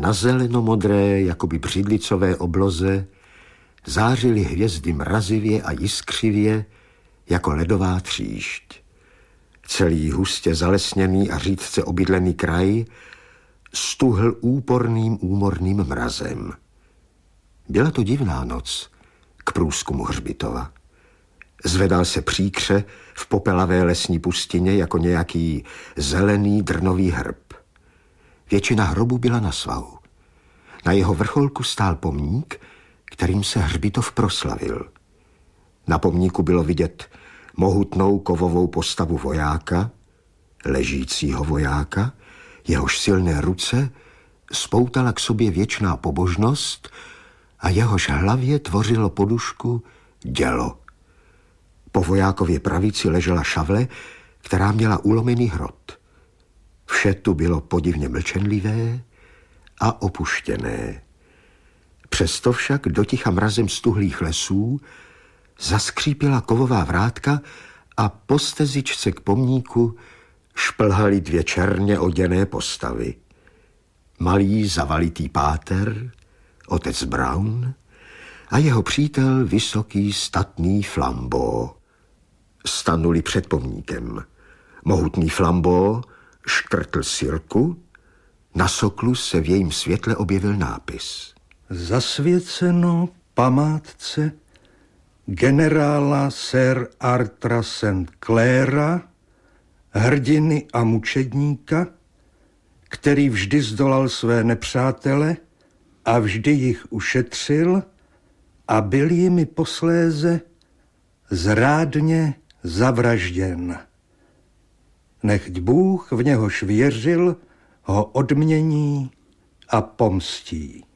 Na zelenomodré, jakoby břidlicové obloze, zářily hvězdy mrazivě a jiskřivě, jako ledová tříšť. Celý hustě zalesněný a řídce obydlený kraj stuhl úporným úmorným mrazem. Byla to divná noc k průzkumu hřbitova. Zvedal se příkře v popelavé lesní pustině jako nějaký zelený drnový hrb. Většina hrobu byla na svahu. Na jeho vrcholku stál pomník, kterým se hřbitov proslavil. Na pomníku bylo vidět mohutnou kovovou postavu vojáka, ležícího vojáka, jehož silné ruce spoutala k sobě věčná pobožnost a jehož hlavě tvořilo podušku dělo. Po vojákově pravici ležela šavle, která měla ulomený hrot. Vše tu bylo podivně mlčenlivé a opuštěné. Přesto však do ticha mrazem stuhlých lesů zaskřípila kovová vrátka a po stezičce k pomníku šplhaly dvě černě oděné postavy. Malý zavalitý páter, otec Brown, a jeho přítel vysoký statný Flambeau. Stanuli před pomníkem. Mohutný Flambeau škrtl sirku, na soklu se v jejím světle objevil nápis. Zasvěceno památce generála Sir Arthura St. Claira, hrdiny a mučedníka, který vždy zdolal své nepřátele a vždy jich ušetřil a byl jimi posléze zrádně zavražděn. Nechť Bůh, v něhož věřil, ho odmění a pomstí.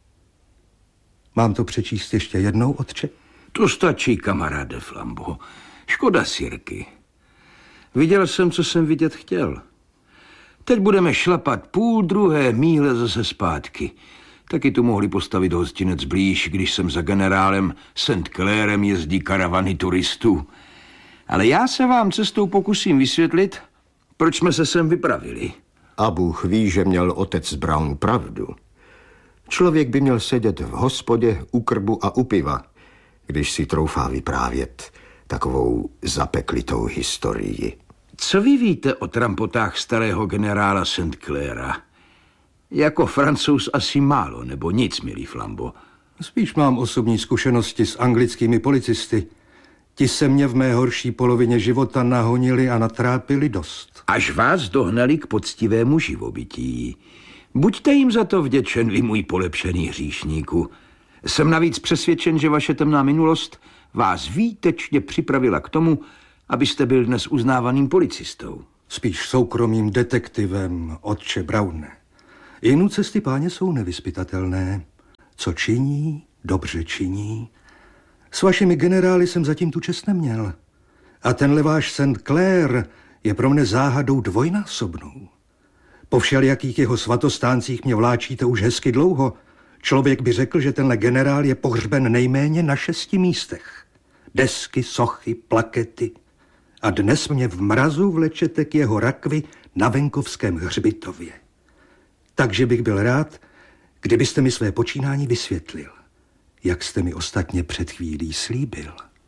Mám to přečíst ještě jednou, otče? To stačí, kamaráde Flambeau. Škoda sirky. Viděl jsem, co jsem vidět chtěl. Teď budeme šlapat 1,5 míle zase zpátky. Taky tu mohli postavit hostinec blíž, když sem za generálem St. Clairem jezdí karavany turistů. Ale já se vám cestou pokusím vysvětlit, proč jsme se sem vypravili. A Bůh ví, že měl otec Brown pravdu. Člověk by měl sedět v hospodě u krbu a u piva, když si troufá vyprávět takovou zapeklitou historii. Co vy víte o trampotách starého generála St. Claira? Jako Francouz asi málo, nebo nic, milý Flambeau. Spíš mám osobní zkušenosti s anglickými policisty. Ti se mě v mé horší polovině života nahonili a natrápili dost. Až vás dohnali k poctivému živobytí. Buďte jim za to vděčen, vy můj polepšený hříšníku. Jsem navíc přesvědčen, že vaše temná minulost vás výtečně připravila k tomu, abyste byl dnes uznávaným policistou. Spíš soukromým detektivem, otče Browne. Jinou cesty, páně, jsou nevyzpytatelné. Co činí, dobře činí. S vašimi generály jsem zatím tu čest neměl. A tenhle váš St. Clair je pro mne záhadou dvojnásobnou. Po všelijakých jeho svatostáncích mě vláčíte už hezky dlouho. Člověk by řekl, že tenhle generál je pohřben nejméně na 6 místech. Desky, sochy, plakety. A dnes mě v mrazu vlečete k jeho rakvi na venkovském hřbitově. Takže bych byl rád, kdybyste mi své počínání vysvětlil, jak jste mi ostatně před chvílí slíbil.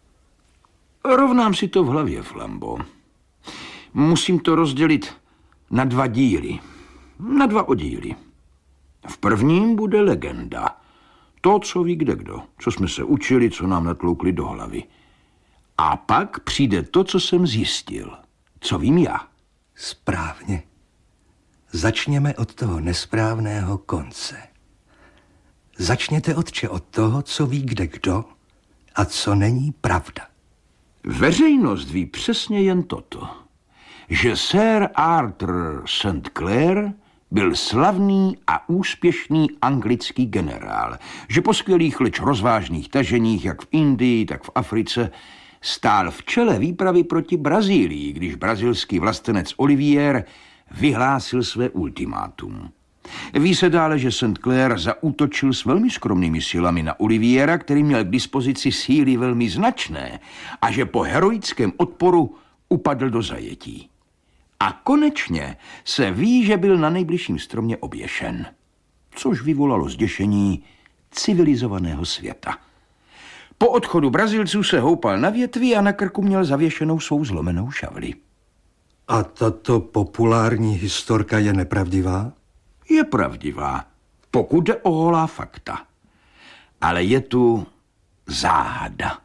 Rovnám si to v hlavě, Flambeau. Musím to rozdělit na 2 díly, na 2 oddíly. V prvním bude legenda. To, co ví kdekdo, co jsme se učili, co nám natloukli do hlavy. A pak přijde to, co jsem zjistil. Co vím já. Správně. Začněme od toho nesprávného konce. Začněte, otče, od toho, co ví kdekdo a co není pravda. Veřejnost ví přesně jen toto, že Sir Arthur St. Clair byl slavný a úspěšný anglický generál, že po skvělých, leč rozvážných taženích, jak v Indii, tak v Africe, stál v čele výpravy proti Brazílii, když brazilský vlastenec Olivier vyhlásil své ultimátum. Ví se dále, že St. Clair zaútočil s velmi skromnými silami na Oliviera, který měl k dispozici síly velmi značné, a že po heroickém odporu upadl do zajetí. A konečně se ví, že byl na nejbližším stromě oběšen. což vyvolalo zděšení civilizovaného světa. Po odchodu Brazilců se houpal na větvi a na krku měl zavěšenou svou zlomenou šavli. A tato populární historka je nepravdivá? Je pravdivá, pokud jde o holá fakta. Ale je tu záhada.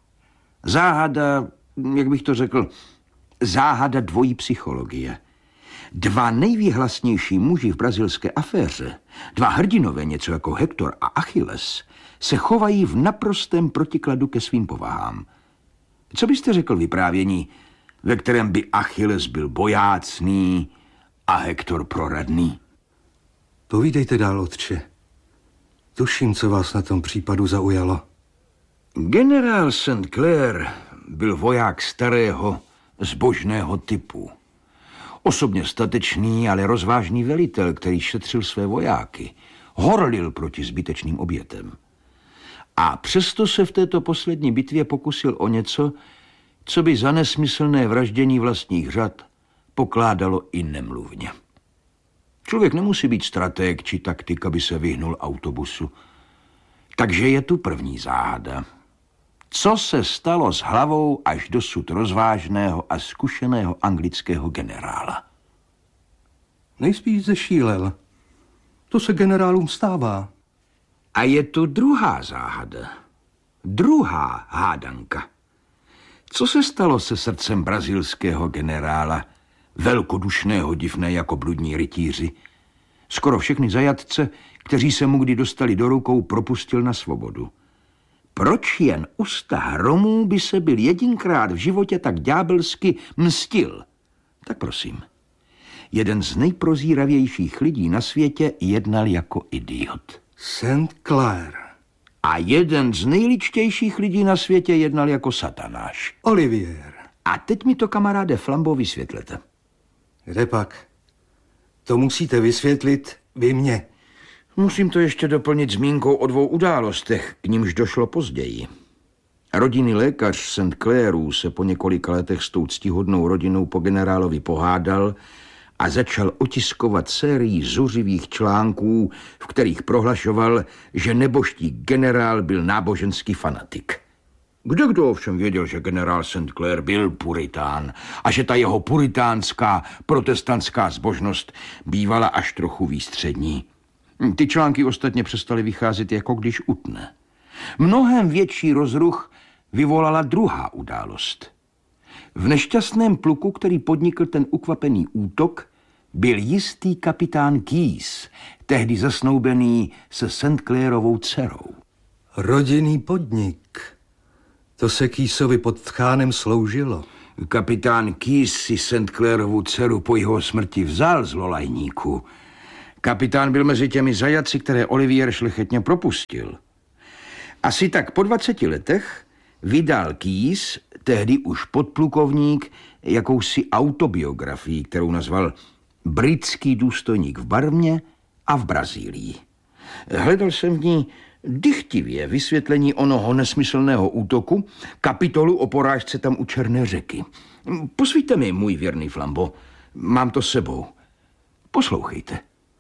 Záhada, jak bych to řekl, záhada dvojí psychologie. Dva nejvýhlasnější muži v brazilské aféře, dva hrdinové, něco jako Hector a Achilles, se chovají v naprostém protikladu ke svým povahám. Co byste řekl vyprávění, ve kterém by Achilles byl bojácný a Hector proradný? Povídejte dál, otče. Tuším, co vás na tom případu zaujalo. Generál St. Clair byl voják starého, zbožného typu. Osobně statečný, ale rozvážný velitel, který šetřil své vojáky. Horlil proti zbytečným obětem. A přesto se v této poslední bitvě pokusil o něco, co by za nesmyslné vraždění vlastních řad pokládalo i nemluvně. Člověk nemusí být stratég či taktik, aby se vyhnul autobusu. Takže je tu první záhada. Co se stalo s hlavou až dosud rozvážného a zkušeného anglického generála? Nejspíš zešílel. To se generálům stává. A je tu druhá záhada. Druhá hádanka. Co se stalo se srdcem brazilského generála, velkodušného divné jako bludní rytíři? Skoro všechny zajatce, kteří se mu kdy dostali do rukou, propustil na svobodu. Proč jen usta hromů by se byl jedinkrát v životě tak ďábelsky mstil? Tak prosím, jeden z nejprozíravějších lidí na světě jednal jako idiot. St. Clair. A jeden z nejličtějších lidí na světě jednal jako satanáš. Olivier. A teď mi to, kamaráde Flambo, vysvětlete. Kde pak? To musíte vysvětlit vy mě. Musím to ještě doplnit zmínkou o dvou událostech, k nimž došlo později. Rodinný lékař St. Clairů se po několika letech s tou ctihodnou rodinou po generálovi pohádal a začal otiskovat sérii zuřivých článků, v kterých prohlašoval, že nebožtí generál byl náboženský fanatik. Kdo ovšem věděl, že generál St. Clair byl puritán a že ta jeho puritánská protestantská zbožnost bývala až trochu výstřední. Ty články ostatně přestaly vycházet, jako když utne. Mnohem větší rozruch vyvolala druhá událost. V nešťastném pluku, který podnikl ten ukvapený útok, byl jistý kapitán Keyes, tehdy zasnoubený se St. Clairovou dcerou. Rodinný podnik. To se Keyesovi pod Tchánem sloužilo. Kapitán Keyes si St. Clairovu dceru po jeho smrti vzal z lolajníku. Kapitán byl mezi těmi zajaci, které Olivier šlechetně propustil. Asi tak po 20 letech vydal Keyes, tehdy už podplukovník, jakousi autobiografii, kterou nazval Britský důstojník v Barmě a v Brazílii. Hledal jsem v ní dychtivě vysvětlení onoho nesmyslného útoku, kapitolu o porážce tam u Černé řeky. Posvíťte mi, můj věrný Flambo, mám to s sebou. Poslouchejte.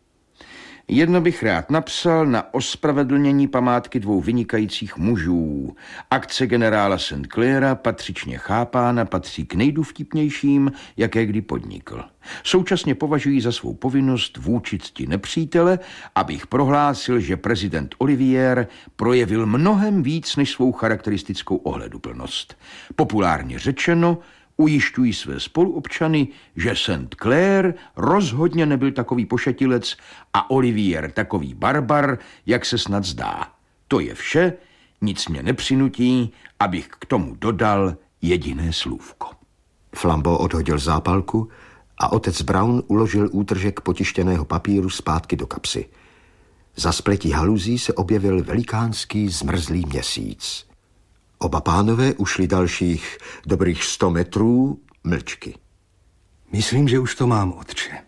Jedno bych rád napsal na ospravedlnění památky dvou vynikajících mužů. Akce generála St. Claira, patřičně chápána, patří k nejdůvtipnějším, jaké kdy podnikl. Současně považuji za svou povinnost vůči cti nepřítele, abych prohlásil, že prezident Olivier projevil mnohem víc než svou charakteristickou ohleduplnost. Populárně řečeno, ujišťují své spoluobčany, že St. Clair rozhodně nebyl takový pošetilec a Olivier takový barbar, jak se snad zdá. To je vše, nic mě nepřinutí, abych k tomu dodal jediné slůvko. Flambo odhodil zápalku a otec Brown uložil útržek potištěného papíru zpátky do kapsy. Za spletí haluzí se objevil velikánský zmrzlý měsíc. Oba pánové ušli dalších dobrých 100 metrů mlčky. Myslím, že už to mám, otče.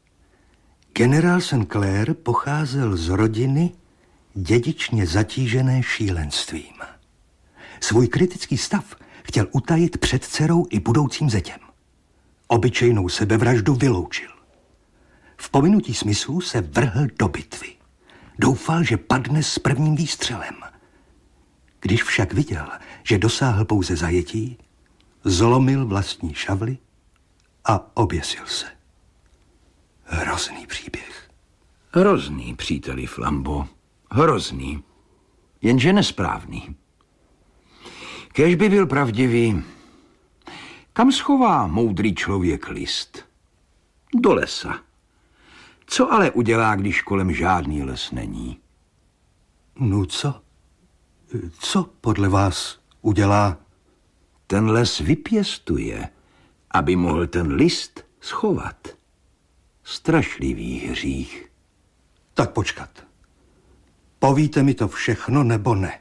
Generál St. Clair pocházel z rodiny dědičně zatížené šílenstvím. Svůj kritický stav chtěl utajit před dcerou i budoucím zetěm. Obyčejnou sebevraždu vyloučil. V pominutí smyslů se vrhl do bitvy. Doufal, že padne s prvním výstřelem. Když však viděl, že dosáhl pouze zajetí, zlomil vlastní šavli a oběsil se. Hrozný příběh. Hrozný, příteli Flambo. Hrozný. Jenže nesprávný. Kéž by byl pravdivý. Kam schová moudrý člověk list? Do lesa. Co ale udělá, když kolem žádný les není? No co? Co podle vás udělá? Ten les vypěstuje, aby mohl ten list schovat. Strašlivý hřích. Tak počkat. Povíte mi to všechno, nebo ne?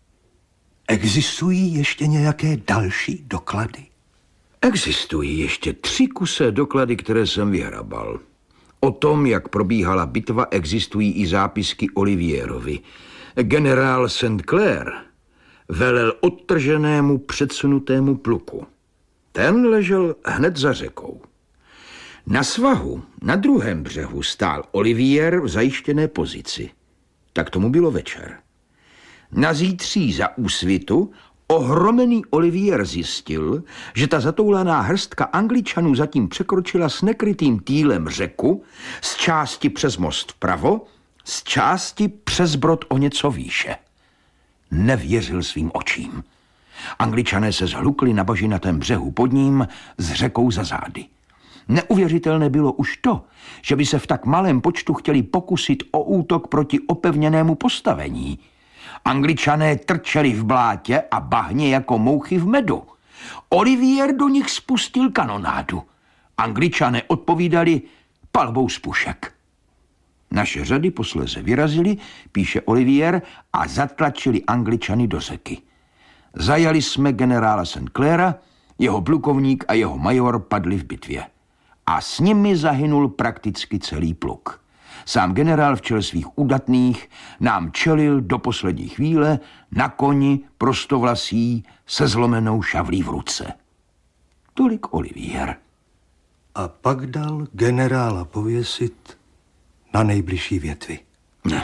Existují ještě nějaké další doklady? Existují ještě 3 kusé doklady, které jsem vyhrabal. O tom, jak probíhala bitva, existují i zápisky Olivierovi. Generál St. Clair velel odtrženému předsunutému pluku. Ten ležel hned za řekou. Na svahu, na druhém břehu, stál Olivier v zajištěné pozici. Tak tomu bylo večer. Na zítří za úsvitu ohromený Olivier zjistil, že ta zatoulaná hrstka Angličanů zatím překročila s nekrytým týlem řeku, z části přes most vpravo, z části přes brod o něco výše. Nevěřil svým očím. Angličané se zhlukli na bažinatém břehu pod ním s řekou za zády. Neuvěřitelné bylo už to, že by se v tak malém počtu chtěli pokusit o útok proti opevněnému postavení. Angličané trčeli v blátě a bahně jako mouchy v medu. Olivier do nich spustil kanonádu. Angličané odpovídali palbou z pušek. Naše řady posléze vyrazili, píše Olivier, a zatlačili Angličany do řeky. Zajali jsme generála St. Claira, jeho plukovník a jeho major padli v bitvě. A s nimi zahynul prakticky celý pluk. Sám generál v čele svých udatných nám čelil do poslední chvíle na koni prostovlasí se zlomenou šavlí v ruce. Tolik Olivier. A pak dal generála pověsit na nejbližší větvi. Ne.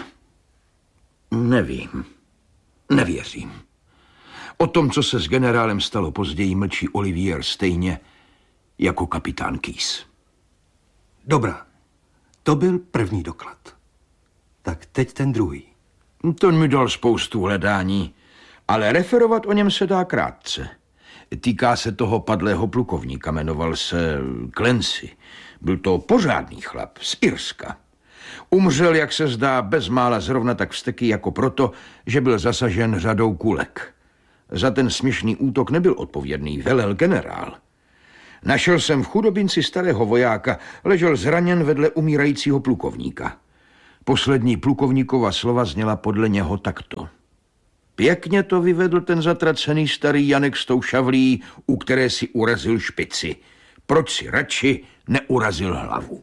Nevím. Nevěřím. O tom, co se s generálem stalo později, mlčí Olivier stejně jako kapitán Keyes. Dobrá. To byl první doklad. Tak teď ten druhý. Ten mi dal spoustu hledání, ale referovat o něm se dá krátce. Týká se toho padlého plukovníka, jmenoval se Clancy. Byl to pořádný chlap z Irska. Umřel, jak se zdá, bezmála zrovna tak vzteky jako proto, že byl zasažen řadou kulek. Za ten směšný útok nebyl odpovědný, velel generál. Našel jsem v chudobinci starého vojáka, ležel zraněn vedle umírajícího plukovníka. Poslední plukovníkova slova zněla podle něho takto. Pěkně to vyvedl ten zatracený starý Janek s tou šavlí, u které si urazil špici. Proč si radši neurazil hlavu?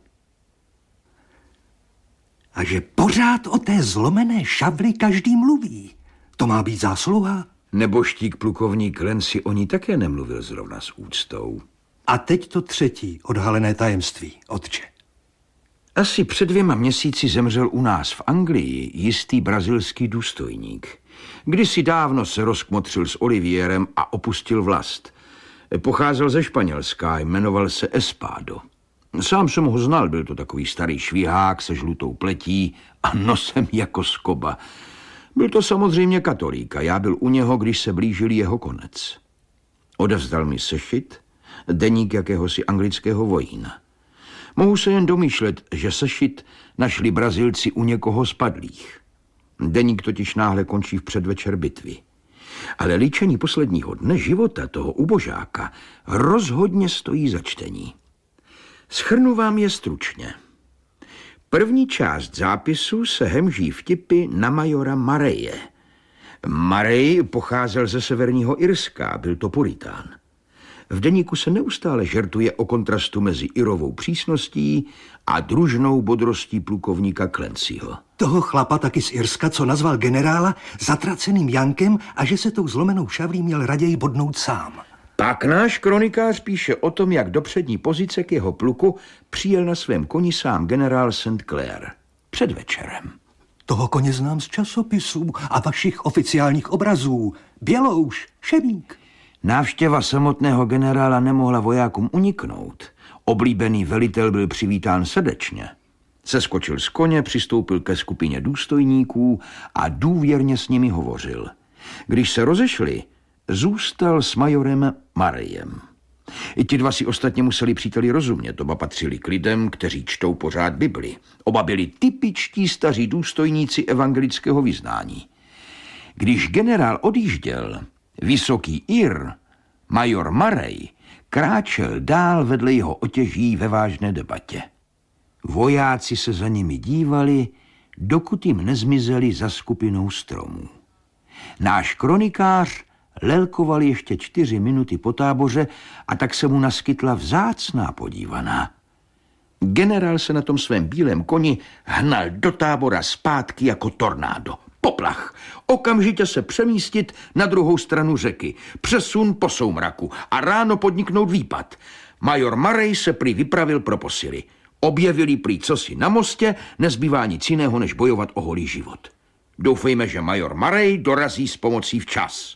A že pořád o té zlomené šavli každý mluví. To má být zásluha? Nebožtík plukovník Clancy o ní také nemluvil zrovna s úctou. A teď to třetí odhalené tajemství, otče. Asi před 2 měsíci zemřel u nás v Anglii jistý brazilský důstojník. Kdysi dávno se rozkmotřil s Olivierem a opustil vlast. Pocházel ze Španělska, jmenoval se Espado. Sám jsem ho znal, byl to takový starý švihák se žlutou pletí a nosem jako skoba. Byl to samozřejmě katolík a já byl u něho, když se blížil jeho konec. Odevzdal mi sešit, deník jakéhosi anglického vojína. Mohu se jen domýšlet, že sešit našli Brazilci u někoho z padlých. Deník totiž náhle končí v předvečer bitvy. Ale líčení posledního dne života toho ubožáka rozhodně stojí za čtení. Shrnu vám je stručně. První část zápisu se hemží vtipy na majora Mareje. Marej pocházel ze severního Irska, byl to puritán. V deníku se neustále žertuje o kontrastu mezi Irovou přísností a družnou bodrostí plukovníka Clancyho. Toho chlapa taky z Irska, co nazval generála zatraceným Jankem a že se tou zlomenou šavlí měl raději bodnout sám. Pak náš kronikář píše o tom, jak do přední pozice k jeho pluku přijel na svém koni sám generál St. Clair. Před večerem. Toho koně znám z časopisů a vašich oficiálních obrazů. Bělouš, šemík. Návštěva samotného generála nemohla vojákům uniknout. Oblíbený velitel byl přivítán srdečně. Seskočil z koně, přistoupil ke skupině důstojníků a důvěrně s nimi hovořil. Když se rozešli, zůstal s majorem Mareyem. I ti dva si ostatně museli příteli rozumět. Oba patřili k lidem, kteří čtou pořád Bibli. Oba byli typičtí staří důstojníci evangelického vyznání. Když generál odjížděl, vysoký Ir, major Marey, kráčel dál vedle jeho otěží ve vážné debatě. Vojáci se za nimi dívali, dokud jim nezmizeli za skupinou stromů. Náš kronikář lelkoval ještě 4 minuty po táboře a tak se mu naskytla vzácná podívaná. Generál se na tom svém bílém koni hnal do tábora zpátky jako tornádo. Poplach. Okamžitě se přemístit na druhou stranu řeky. Přesun po soumraku a ráno podniknout výpad. Major Marey se prý vypravil pro posily. Objevili prý cosi na mostě, nezbývá nic jiného, než bojovat o holý život. Doufejme, že major Marey dorazí s pomocí včas.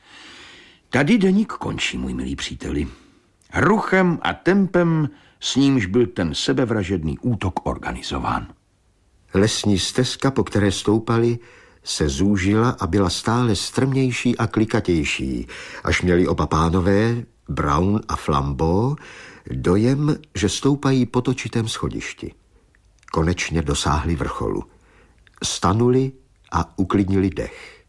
Tady deník končí, můj milý příteli. Ruchem a tempem, s nímž byl ten sebevražedný útok organizován. Lesní stezka, po které stoupali, se zúžila a byla stále strmější a klikatější, až měli oba pánové, Brown a Flambeau, dojem, že stoupají po točitém schodišti. Konečně dosáhli vrcholu. Stanuli a uklidnili dech.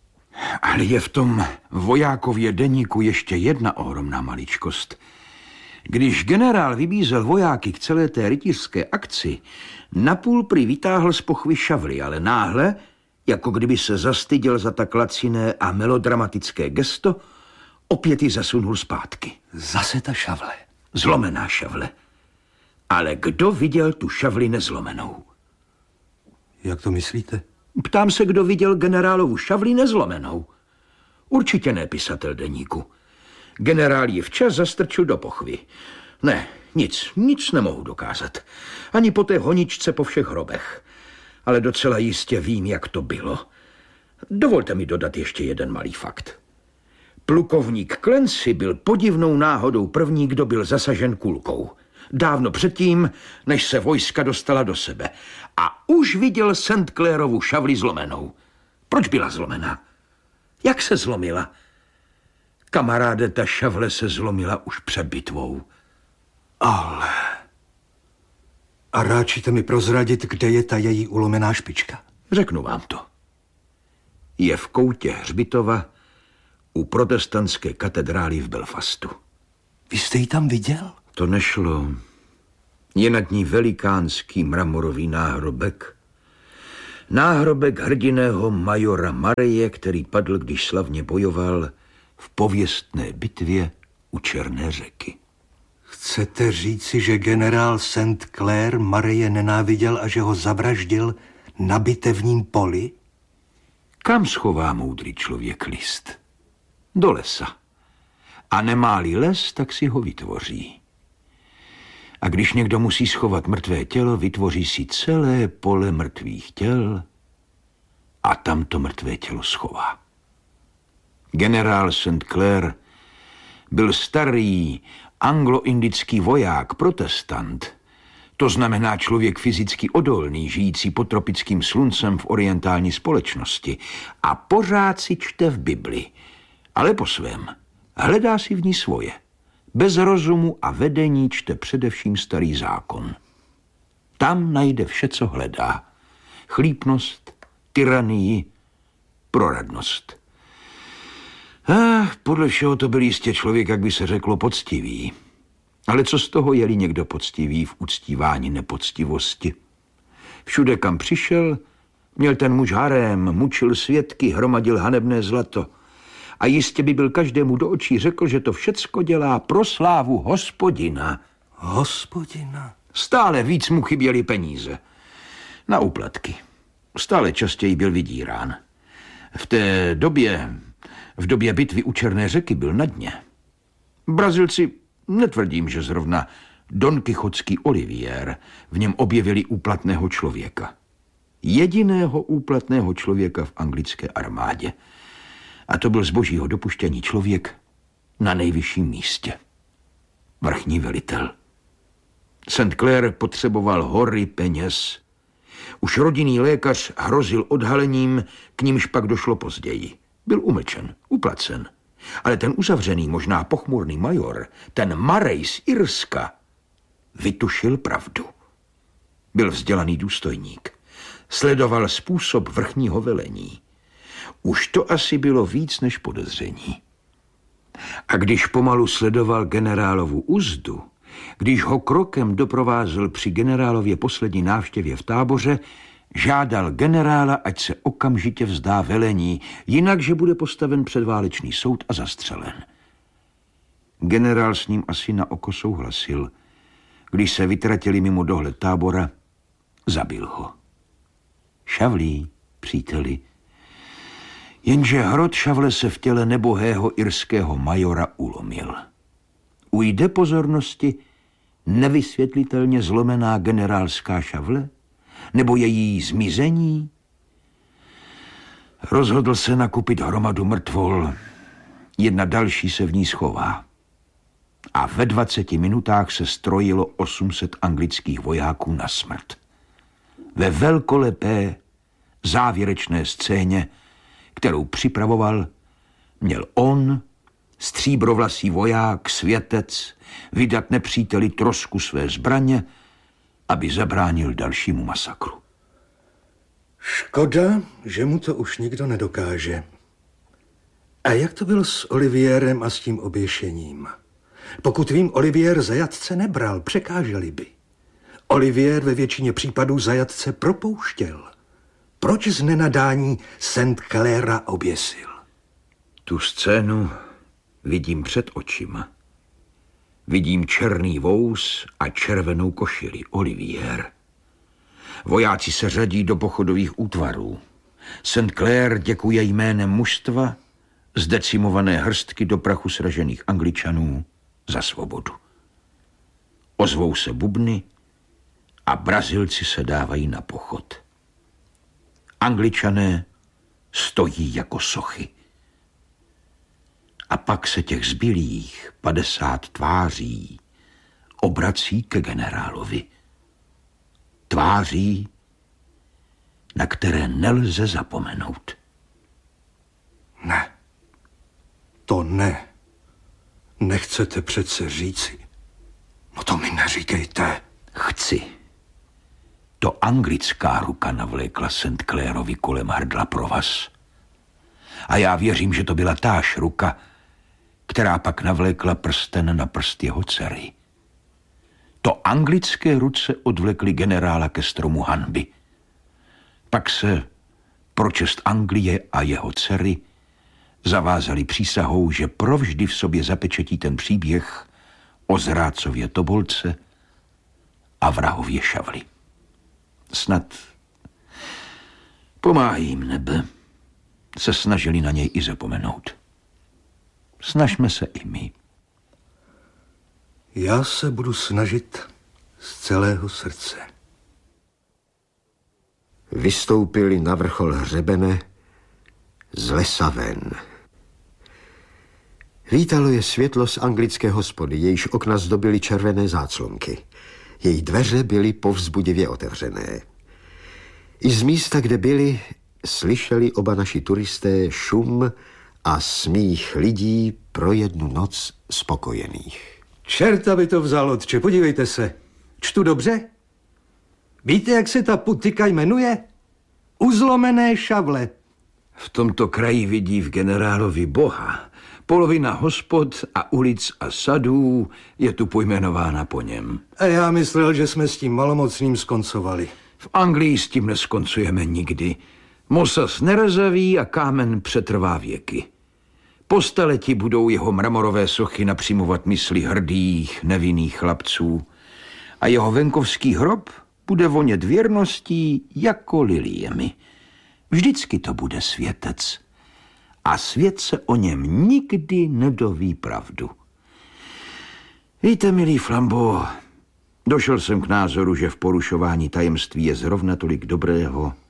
Ale je v tom vojákově deníku ještě jedna ohromná maličkost. Když generál vybízel vojáky k celé té rytířské akci, napůl prý vytáhl z pochvy šavli, ale náhle, jako kdyby se zastyděl za tak laciné a melodramatické gesto, opět ji zasunul zpátky. Zase ta šavle. Zlomená šavle. Ale kdo viděl tu šavli nezlomenou? Jak to myslíte? Ptám se, kdo viděl generálovu šavli nezlomenou. Určitě ne pisatel deníku. Generál ji včas zastrčil do pochvy. Ne, nic nemohu dokázat. Ani po té honičce po všech hrobech. Ale docela jistě vím, jak to bylo. Dovolte mi dodat ještě jeden malý fakt. Plukovník Clancy byl podivnou náhodou první, kdo byl zasažen kulkou. Dávno předtím, než se vojska dostala do sebe. A už viděl St. Clairovu šavli zlomenou. Proč byla zlomená? Jak se zlomila? Kamaráde, ta šavle se zlomila už před bitvou. Ale... A ráčíte mi prozradit, kde je ta její ulomená špička? Řeknu vám to. Je v koutě hřbitova u protestantské katedrály v Belfastu. Vy jste ji tam viděl? To nešlo. Je nad ní velikánský mramorový náhrobek. Náhrobek hrdiného majora Mareye, který padl, když slavně bojoval v pověstné bitvě u Černé řeky. Chcete říci, že generál St. Clair Mareye nenáviděl a že ho zavraždil na bitevním poli? Kam schová moudrý člověk list? Do lesa. A nemá-li les, tak si ho vytvoří. A když někdo musí schovat mrtvé tělo, vytvoří si celé pole mrtvých těl a tam to mrtvé tělo schová. Generál St. Clair byl starý anglo-indický voják, protestant. To znamená člověk fyzicky odolný, žijící pod tropickým sluncem v orientální společnosti. A pořád si čte v Bibli, ale po svém. Hledá si v ní svoje. Bez rozumu a vedení čte především starý zákon. Tam najde vše, co hledá. Chlípnost, tyranii, proradnost. Podle všeho to byl jistě člověk, jak by se řeklo, poctivý. Ale co z toho, je-li někdo poctivý v uctívání nepoctivosti? Všude, kam přišel, měl ten muž harém, mučil svědky, hromadil hanebné zlato. A jistě by byl každému do očí řekl, že to všecko dělá pro slávu Hospodina. Hospodina? Stále víc mu chyběly peníze. Na úplatky. Stále častěji byl vydírán. V době bitvy u Černé řeky byl na dně. Brazilci, netvrdím, že zrovna Don Kichotský Olivier, v něm objevili úplatného člověka. jediného úplatného člověka v anglické armádě. A to byl z božího dopuštění člověk na nejvyšším místě. Vrchní velitel. St. Clair potřeboval hory peněz. Už rodinný lékař hrozil odhalením, k nímž pak došlo později. Byl umlčen, uplacen. Ale ten uzavřený, možná pochmurný major, ten Murray z Irska, vytušil pravdu. Byl vzdělaný důstojník. Sledoval způsob vrchního velení. Už to asi bylo víc než podezření. A když pomalu sledoval generálovu uzdu, když ho krokem doprovázel při generálově poslední návštěvě v táboře, žádal generála, ať se okamžitě vzdá velení, jinak, že bude postaven před válečný soud a zastřelen. Generál s ním asi na oko souhlasil. Když se vytratili mimo dohled tábora, zabil ho. Šavlí, příteli. Jenže hrot Šavle se v těle nebohého irského majora ulomil. Ujde pozornosti nevysvětlitelně zlomená generálská šavle? Nebo její zmizení? Rozhodl se nakupit hromadu mrtvol. Jedna další se v ní schová. A ve 20 minutách se strojilo 800 anglických vojáků na smrt. Ve velkolepé závěrečné scéně, kterou připravoval, měl on, stříbrovlasý voják, světec, vydat nepříteli trosku své zbraně, aby zabránil dalšímu masakru. Škoda, že mu to už nikdo nedokáže. A jak to bylo s Olivierem a s tím oběšením? Pokud vím, Olivier zajatce nebral, překáželi by. Olivier ve většině případů zajatce propouštěl. Proč z nenadání St. Claira oběsil? Tu scénu vidím před očima. Vidím černý vous a červenou košili, Olivier. Vojáci se řadí do pochodových útvarů. St. Clair děkuje jménem mužstva z decimované hrstky do prachu sražených Angličanů za svobodu. Ozvou se bubny a Brazilci se dávají na pochod. Angličané stojí jako sochy. A pak se těch zbylých 50 tváří obrací ke generálovi. Tváří, na které nelze zapomenout. Ne. To ne. Nechcete přece říci. No to mi neříkejte. Chci. To anglická ruka navlékla St. Clairovi kolem hrdla provaz. A já věřím, že to byla táž ruka, která pak navlékla prsten na prst jeho dcery. To anglické ruce odvlekly generála ke stromu hanby. Pak se pro čest Anglie a jeho dcery zavázali přísahou, že provždy v sobě zapečetí ten příběh o zrádcově tobolce a vrahově šavli. Snad pomáhá jim nebe, se snažili na něj i zapomenout. Snažme se i my. Já se budu snažit z celého srdce. Vystoupili na vrchol hřebene z lesa ven. Vítalo je světlo z anglické hospody, jejíž okna zdobily červené záclonky. Její dveře byly povzbudivě otevřené. I z místa, kde byli, slyšeli oba naši turisté šum a smích lidí pro jednu noc spokojených. Čerta by to vzal, otče, podívejte se. Čtu dobře? Víte, jak se ta putika jmenuje? Uzlomené šavle. V tomto kraji vidí v generálovi boha. Polovina hospod a ulic a sadů je tu pojmenována po něm. A já myslel, že jsme s tím malomocným skoncovali. V Anglii s tím neskoncujeme nikdy. Mosas nerezaví a kámen přetrvá věky. Po staletí budou jeho mramorové sochy napřimovat mysli hrdých, nevinných chlapců. A jeho venkovský hrob bude vonět věrností jako liliemi. Vždycky to bude světec. A svět se o něm nikdy nedoví pravdu. Víte, milý Flambeau, došel jsem k názoru, že v porušování tajemství je zrovna tolik dobrého,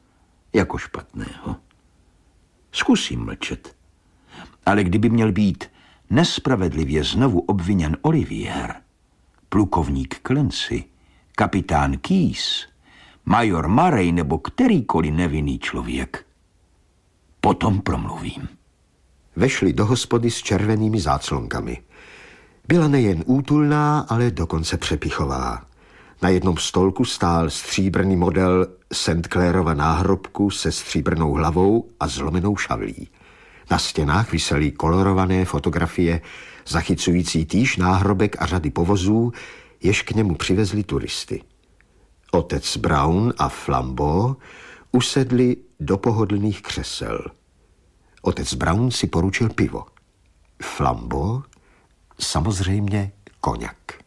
jako špatného. Zkusím mlčet. Ale kdyby měl být nespravedlivě znovu obviněn Olivier, plukovník Clancy, kapitán Keyes, major Murray nebo kterýkoliv nevinný člověk, potom promluvím. Vešli do hospody s červenými záclonkami. Byla nejen útulná, ale dokonce přepichová. Na jednom stolku stál stříbrný model St. Clairova náhrobku se stříbrnou hlavou a zlomenou šavlí. Na stěnách visely kolorované fotografie zachycující týž náhrobek a řady povozů, jež k němu přivezli turisty. Otec Brown a Flambeau usedli do pohodlných křesel. Otec Brown si poručil pivo. Flambeau samozřejmě koněk.